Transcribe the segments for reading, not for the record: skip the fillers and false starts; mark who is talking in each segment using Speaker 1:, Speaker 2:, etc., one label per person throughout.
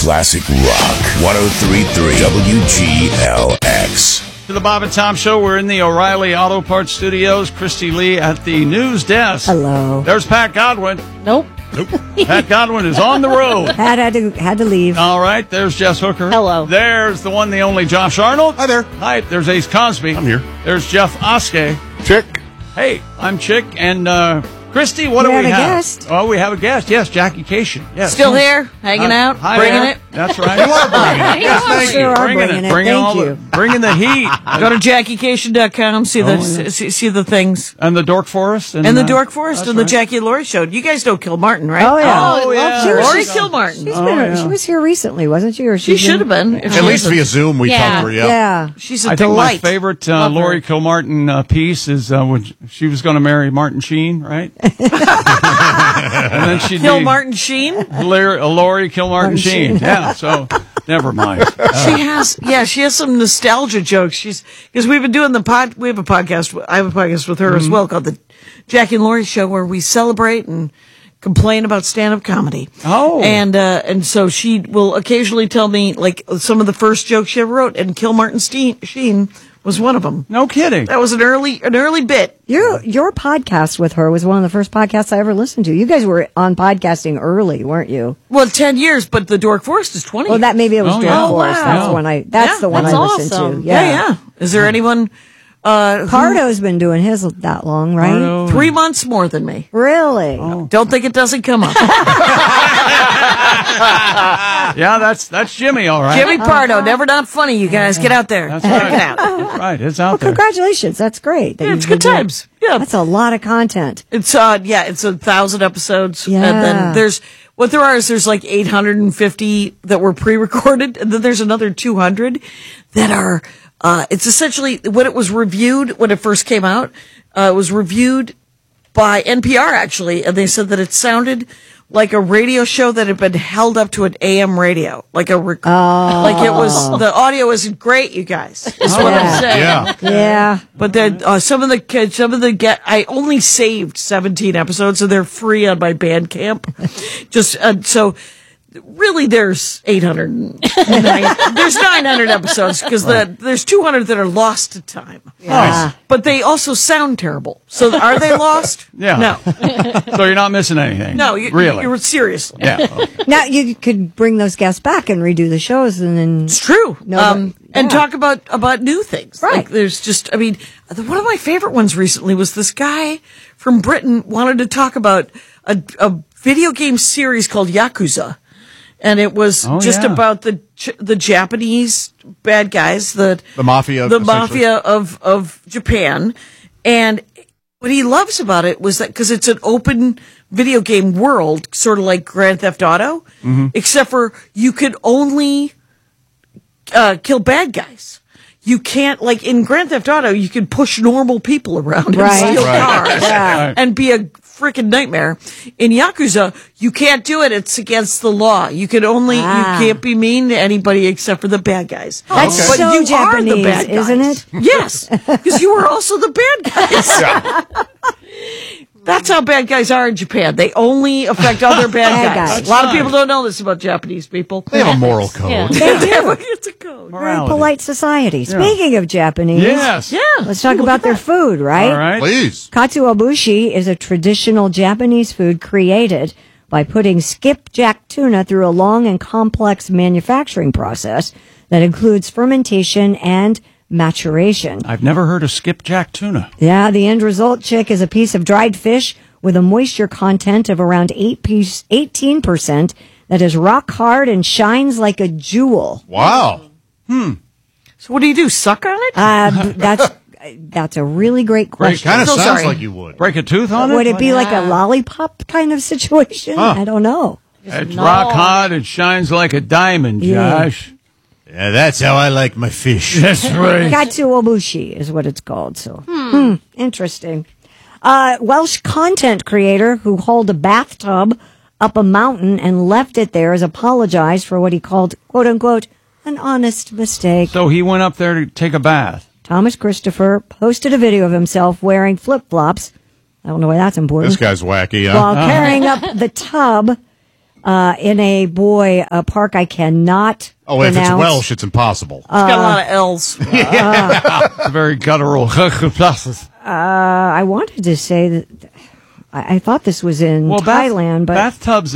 Speaker 1: Classic Rock 103.3 WGLX.
Speaker 2: To the Bob and Tom Show. We're in the O'Reilly Auto Parts Studios. Christy Lee at the news desk.
Speaker 3: Hello.
Speaker 2: There's Pat Godwin.
Speaker 3: Nope.
Speaker 2: Pat Godwin is on the road.
Speaker 3: Had to leave.
Speaker 2: All right. There's Jess Hooker.
Speaker 4: Hello.
Speaker 2: There's the one, the only Josh Arnold.
Speaker 5: Hi there.
Speaker 2: Hi. There's Ace Cosby.
Speaker 5: I'm here.
Speaker 2: There's Jeff Oskey.
Speaker 5: Chick.
Speaker 2: Hey, I'm Chick. And Christy, what do we have?
Speaker 3: We have a guest.
Speaker 2: Oh, we have a guest. Yes, Jackie Cation. Yes.
Speaker 4: Still here, hanging out,
Speaker 2: Hi
Speaker 4: bringing
Speaker 2: there.
Speaker 4: it.
Speaker 2: That's right.
Speaker 5: You are bringing it. Yes, thank
Speaker 3: Sure
Speaker 5: you.
Speaker 3: are bringing it. Thank you.
Speaker 2: Bringing the heat.
Speaker 4: Go to JackieCation.com, see the things.
Speaker 2: And the Dork Forest.
Speaker 4: And the Dork Forest
Speaker 2: that's
Speaker 4: and the
Speaker 2: right.
Speaker 4: Jackie and Laurie show. You guys know Kilmartin, right?
Speaker 3: Oh, yeah.
Speaker 2: Oh, yeah.
Speaker 4: Laurie Kilmartin.
Speaker 3: She was here recently, wasn't she? Or
Speaker 4: She should have been.
Speaker 5: At least via Zoom, we talked to her.
Speaker 3: Yeah.
Speaker 4: She's a
Speaker 2: I think my
Speaker 4: delight.
Speaker 2: favorite
Speaker 4: Love her.
Speaker 2: Laurie Kilmartin piece is when she was going to marry Martin Sheen, right? And then she'd
Speaker 4: Kilmartin Sheen.
Speaker 2: Laurie Kilmartin Sheen. Yeah, so never mind.
Speaker 4: She has some nostalgia jokes. Because we've been doing we have a podcast. I have a podcast with her as well called the Jackie and Laurie Show, where we celebrate and complain about stand-up comedy.
Speaker 2: Oh.
Speaker 4: And so she will occasionally tell me like some of the first jokes she ever wrote, and Kilmartin Sheen was one of them.
Speaker 2: No kidding.
Speaker 4: That was an early bit.
Speaker 3: Your podcast with her was one of the first podcasts I ever listened to. You guys were on podcasting early, weren't you?
Speaker 4: Well, 10 years, but the Dork Forest is 20.
Speaker 3: Well, maybe it was
Speaker 2: Oh,
Speaker 3: Dork
Speaker 2: yeah.
Speaker 3: Forest.
Speaker 4: wow.
Speaker 3: That's the one I listened
Speaker 4: awesome.
Speaker 3: to.
Speaker 4: Yeah. Is there anyone
Speaker 3: Cardo's been doing his that long, right?
Speaker 2: Pardo.
Speaker 4: 3 months more than me?
Speaker 3: Really?
Speaker 4: Don't think it doesn't come up.
Speaker 2: Yeah, that's Jimmy, all right.
Speaker 4: Jimmy Pardo, never not funny, you guys. Get out there.
Speaker 2: That's
Speaker 4: Check
Speaker 2: right.
Speaker 4: it out.
Speaker 2: That's right. It's out
Speaker 3: Well,
Speaker 2: there.
Speaker 3: congratulations. That's great. that
Speaker 4: Yeah,
Speaker 3: you
Speaker 4: it's good
Speaker 3: did that.
Speaker 4: times. Yeah.
Speaker 3: That's a lot of content.
Speaker 4: It's 1,000 episodes.
Speaker 3: Yeah.
Speaker 4: And then there's like 850 that were pre-recorded, and then there's another 200 that are it's essentially when it was reviewed when it first came out, it was reviewed by NPR actually, and they said that it sounded like a radio show that had been held up to an AM radio, like it was the audio isn't great, you guys. Is what I'm saying.
Speaker 5: Yeah.
Speaker 3: Yeah.
Speaker 4: But then I only saved 17 episodes, so they're free on my Bandcamp. Just so really, there's 809. There's 900 episodes because there's 200 that are lost to time.
Speaker 3: Yeah.
Speaker 4: But they also sound terrible. So are they lost?
Speaker 2: Yeah.
Speaker 4: No.
Speaker 2: So you're not missing anything.
Speaker 4: No.
Speaker 2: really.
Speaker 4: You're seriously.
Speaker 2: Yeah. Okay.
Speaker 3: Now you could bring those guests back and redo the shows, and then
Speaker 4: It's true.
Speaker 3: No,
Speaker 4: and talk about new things.
Speaker 3: Right.
Speaker 4: Like there's just, one of my favorite ones recently was this guy from Britain wanted to talk about a video game series called Yakuza. And it was about the Japanese bad guys, the
Speaker 5: mafia,
Speaker 4: of Japan. And what he loves about it was that because it's an open video game world, sort of like Grand Theft Auto, except for you could only kill bad guys. You can't, like in Grand Theft Auto, you can push normal people around and steal cars and be a freaking nightmare. In Yakuza, you can't do it. It's against the law. You can only, you can't be mean to anybody except for the bad guys.
Speaker 3: That's
Speaker 4: But
Speaker 3: so
Speaker 4: you
Speaker 3: Japanese,
Speaker 4: are the bad guys.
Speaker 3: isn't it?
Speaker 4: Yes, because you are also the bad guys. That's how bad guys are in Japan. They only affect other bad guys. A lot of people don't know this about Japanese people.
Speaker 5: They have a moral code.
Speaker 4: Yeah. They do. It's a code.
Speaker 3: Very polite society. Speaking of Japanese,
Speaker 2: Yes.
Speaker 4: Yeah.
Speaker 3: let's talk about their food, right?
Speaker 2: All right.
Speaker 5: Please.
Speaker 3: Katsuobushi is a traditional Japanese food created by putting skipjack tuna through a long and complex manufacturing process that includes fermentation and maturation.
Speaker 2: I've never heard of skipjack tuna.
Speaker 3: Yeah, the end result, Chick, is a piece of dried fish with a moisture content of around 18% that is rock hard and shines like a jewel.
Speaker 5: Wow.
Speaker 4: So what do? Suck on it?
Speaker 3: That's a really great question.
Speaker 5: Kind of
Speaker 4: So
Speaker 5: sounds
Speaker 4: sorry.
Speaker 5: like you would.
Speaker 2: Break a tooth on it?
Speaker 3: Would it be like a lollipop kind of situation? I don't know.
Speaker 2: It's rock hard. It shines like a diamond,
Speaker 3: Yeah.
Speaker 2: Josh.
Speaker 5: Yeah, that's how I like my fish.
Speaker 2: That's right.
Speaker 3: Katsuobushi is what it's called. So, interesting. Welsh content creator who hauled a bathtub up a mountain and left it there has apologized for what he called, quote unquote, an honest mistake.
Speaker 2: So he went up there to take a bath.
Speaker 3: Thomas Christopher posted a video of himself wearing flip-flops. I don't know why that's important.
Speaker 5: This guy's wacky, huh?
Speaker 3: While carrying up the tub in a park I cannot
Speaker 5: Oh, if it's
Speaker 3: pronounce.
Speaker 5: Welsh, it's impossible.
Speaker 4: It's got a lot of L's.
Speaker 2: It's a very guttural.
Speaker 3: I wanted to say that I thought this was in Thailand, but
Speaker 2: bathtubs,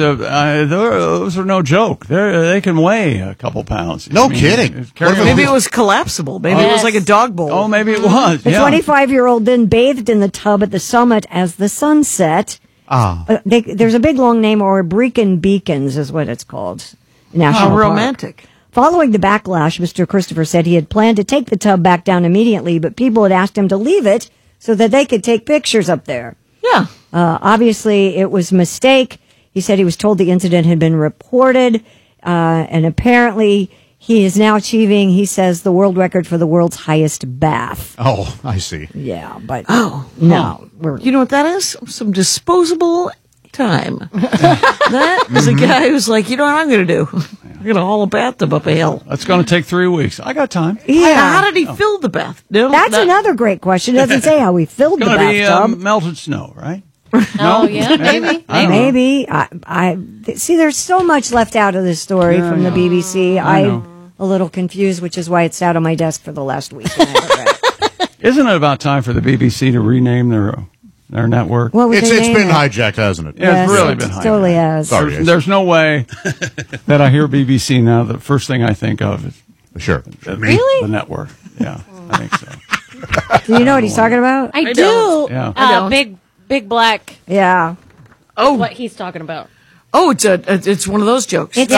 Speaker 2: those are no joke. They can weigh a couple pounds.
Speaker 5: No kidding.
Speaker 4: Maybe it was collapsible. Maybe it was like a dog bowl.
Speaker 2: Oh, maybe it was.
Speaker 3: the
Speaker 2: Yeah.
Speaker 3: 25-year-old then bathed in the tub at the summit as the sun set. There's a big long name, or Brecon Beacons is what it's called. National
Speaker 4: How
Speaker 3: Park.
Speaker 4: romantic.
Speaker 3: Following the backlash, Mr. Christopher said he had planned to take the tub back down immediately, but people had asked him to leave it so that they could take pictures up there.
Speaker 4: Yeah.
Speaker 3: Obviously, it was a mistake. He said he was told the incident had been reported, and apparently he is now achieving, he says, the world record for the world's highest bath.
Speaker 5: Oh, I see.
Speaker 3: Yeah, but
Speaker 4: You know what that is? Some disposable time. That is a guy who's like, you know what I'm going to do? I'm going to haul a bathtub up a hill.
Speaker 2: That's going to take 3 weeks. I got time.
Speaker 3: Yeah.
Speaker 4: How did he fill the bath? No,
Speaker 3: That's another great question. It doesn't say how he filled the
Speaker 2: It's going to be
Speaker 3: bathtub.
Speaker 2: melted snow, right?
Speaker 6: Oh, yeah, maybe.
Speaker 2: I don't know.
Speaker 3: Maybe. I see. There's so much left out of this story from the BBC.
Speaker 2: know.
Speaker 3: I'm a little confused, which is why it's sat on my desk for the last week. And I haven't read it.
Speaker 2: Isn't it about time for the BBC to rename their network?
Speaker 3: What would
Speaker 5: It's
Speaker 3: they
Speaker 5: been
Speaker 3: name it?
Speaker 5: hijacked, hasn't it?
Speaker 2: Yeah, it's
Speaker 3: Yes,
Speaker 2: really
Speaker 3: it
Speaker 2: been hijacked.
Speaker 3: totally has.
Speaker 5: Sorry.
Speaker 2: There's no way that I hear BBC now. The first thing I think of is
Speaker 5: Sure.
Speaker 2: the network. Yeah, I think so.
Speaker 3: Do you know what he's talking about?
Speaker 6: I do.
Speaker 4: don't.
Speaker 2: Yeah.
Speaker 4: I don't.
Speaker 6: Big black.
Speaker 3: Yeah.
Speaker 6: What he's talking about.
Speaker 4: Oh, it's one of those jokes.
Speaker 3: It's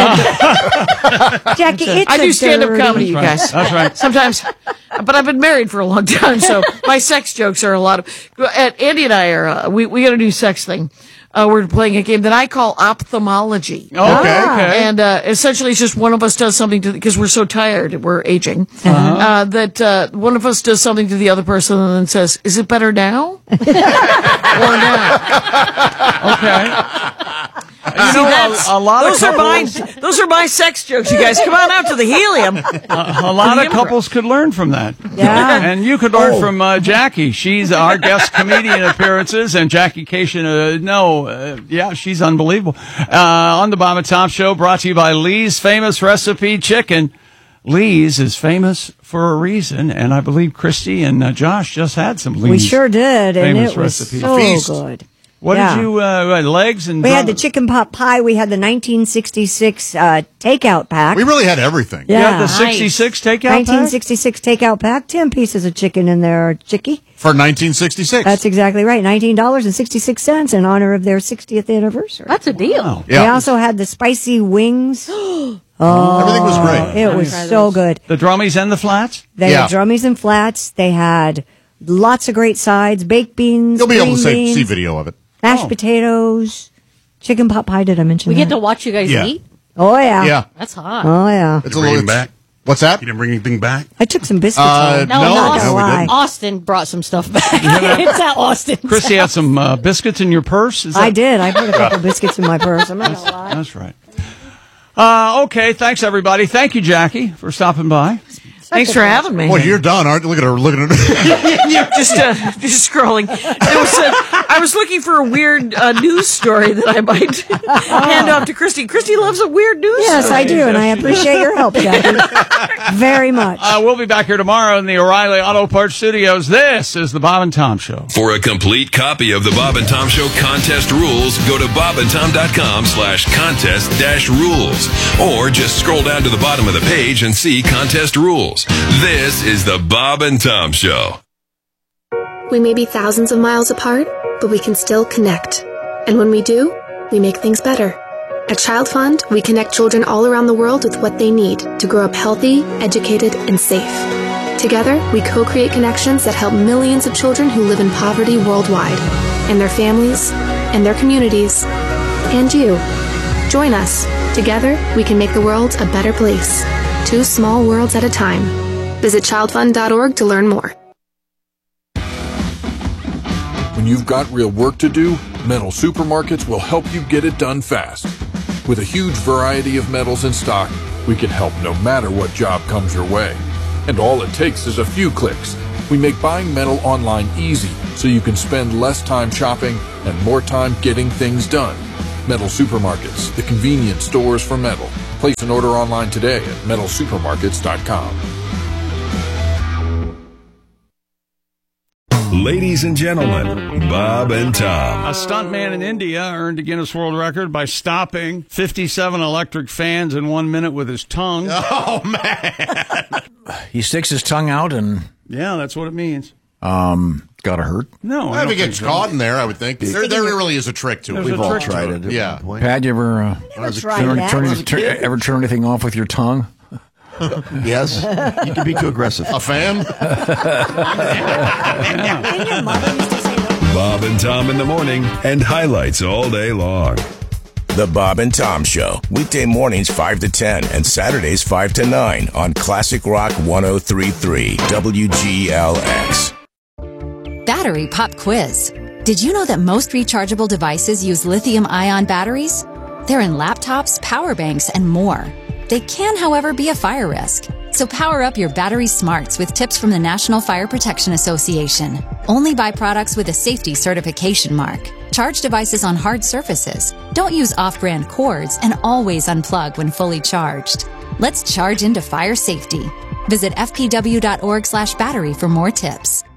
Speaker 3: Jackie, it's
Speaker 4: I do
Speaker 3: a
Speaker 4: stand-up
Speaker 3: dirty-
Speaker 4: comedy, you guys.
Speaker 2: That's right.
Speaker 4: Sometimes, but I've been married for a long time, so my sex jokes are a lot of. Andy and I are we got a new sex thing. We're playing a game that I call ophthalmology.
Speaker 2: Okay.
Speaker 4: And essentially, it's just one of us does something to because we're so tired, we're aging. That one of us does something to the other person and then says, "Is it better now or now?"
Speaker 2: Okay. You know, a lot of couples,
Speaker 4: Those are my sex jokes, you guys. Come on out to the helium.
Speaker 2: a lot of couples could learn from that.
Speaker 3: Yeah.
Speaker 2: And you could learn from Jackie. She's our guest comedian appearances, and Jackie Cation. She's unbelievable. On the Bob and Tom Show, brought to you by Lee's Famous Recipe Chicken. Lee's is famous for a reason, and I believe Christy and Josh just had some Lee's.
Speaker 3: We sure did, and
Speaker 2: famous
Speaker 3: it was
Speaker 2: recipe.
Speaker 3: so
Speaker 5: Feast.
Speaker 3: good.
Speaker 2: What
Speaker 3: Yeah.
Speaker 2: did you, legs and...
Speaker 3: We had the chicken pot pie. We had the 1966 takeout pack.
Speaker 5: We really had everything.
Speaker 2: You had
Speaker 3: Yeah.
Speaker 2: the 66 takeout pack?
Speaker 3: 1966 takeout pack. 10 pieces of chicken in there, chickie.
Speaker 5: For 1966.
Speaker 3: That's exactly right. $19.66 in honor of their 60th anniversary.
Speaker 6: That's a deal.
Speaker 2: Wow.
Speaker 3: They also had the spicy wings.
Speaker 5: Everything was great.
Speaker 3: It was so good.
Speaker 2: The drummies and the flats?
Speaker 3: They
Speaker 5: Yeah.
Speaker 3: had drummies and flats. They had lots of great sides, baked beans,
Speaker 5: You'll be able
Speaker 3: green
Speaker 5: to see
Speaker 3: beans,
Speaker 5: video of it.
Speaker 3: mashed potatoes, chicken pot pie. Did I mention
Speaker 6: We
Speaker 3: that?
Speaker 6: get to watch you guys
Speaker 5: Yeah.
Speaker 6: eat.
Speaker 3: Oh, yeah.
Speaker 5: Yeah.
Speaker 6: That's hot.
Speaker 3: Oh, yeah.
Speaker 5: It's
Speaker 1: Bring it back?
Speaker 5: What's that?
Speaker 1: You didn't bring anything back?
Speaker 3: I took some biscuits home.
Speaker 6: No,
Speaker 5: no,
Speaker 3: not
Speaker 6: Austin,
Speaker 3: gonna lie.
Speaker 6: Austin brought some stuff back. It's at Austin.
Speaker 2: Christy had some biscuits in your purse? Is
Speaker 3: I
Speaker 2: that-
Speaker 3: did. I put a couple biscuits in my purse. I'm not going to lie.
Speaker 2: That's right. Okay, thanks, everybody. Thank you, Jackie, for stopping by.
Speaker 4: Thanks for having me.
Speaker 5: Boy, you're done, aren't you? Look at her looking at her.
Speaker 4: just scrolling. I was looking for a weird news story that I might hand off to Christy. Christy loves a weird news
Speaker 3: Yes,
Speaker 4: story.
Speaker 3: I do, and I appreciate your help, Jackie. Very much.
Speaker 2: We'll be back here tomorrow in the O'Reilly Auto Parts Studios. This is the Bob and Tom Show.
Speaker 7: For a complete copy of the Bob and Tom Show contest rules, go to bobandtom.com/contest-rules. Or just scroll down to the bottom of the page and see contest rules. This is the Bob and Tom Show.
Speaker 8: We may be thousands of miles apart, but we can still connect. And when we do, we make things better. At Child Fund, we connect children all around the world with what they need to grow up healthy, educated, and safe. Together, we co-create connections that help millions of children who live in poverty worldwide, and their families, and their communities, and you. Join us. Together, we can make the world a better place. 2 small worlds at a time. Visit childfund.org to learn more.
Speaker 9: When you've got real work to do, Metal Supermarkets will help you get it done fast. With a huge variety of metals in stock, we can help no matter what job comes your way. And all it takes is a few clicks. We make buying metal online easy, so you can spend less time shopping and more time getting things done. Metal Supermarkets, the convenience stores for metal. Place an order online today at metalsupermarkets.com.
Speaker 7: Ladies and gentlemen, Bob and Tom.
Speaker 2: A stuntman in India earned a Guinness World Record by stopping 57 electric fans in 1 minute with his tongue.
Speaker 5: Oh, man.
Speaker 10: He sticks his tongue out and
Speaker 2: Yeah, that's what it means.
Speaker 10: got hurt.
Speaker 2: No,
Speaker 5: If he gets caught in there, I would think. There really is a trick to it.
Speaker 2: There's a
Speaker 11: We've all
Speaker 2: trick to
Speaker 11: tried
Speaker 2: it.
Speaker 11: it.
Speaker 5: Yeah.
Speaker 10: Pat, you ever
Speaker 3: Tried that.
Speaker 10: ever turn anything off with your tongue?
Speaker 11: Yes. You can be too aggressive.
Speaker 5: A fan?
Speaker 3: And your mother used to say that.
Speaker 7: Bob and Tom in the morning and highlights all day long.
Speaker 1: The Bob and Tom Show. Weekday mornings 5 to 10 and Saturdays 5 to 9 on Classic Rock 103.3 WGLX.
Speaker 12: Battery Pop Quiz. Did you know that most rechargeable devices use lithium-ion batteries? They're in laptops, power banks, and more. They can, however, be a fire risk. So power up your battery smarts with tips from the National Fire Protection Association. Only buy products with a safety certification mark. Charge devices on hard surfaces. Don't use off-brand cords and always unplug when fully charged. Let's charge into fire safety. Visit fpw.org/battery for more tips.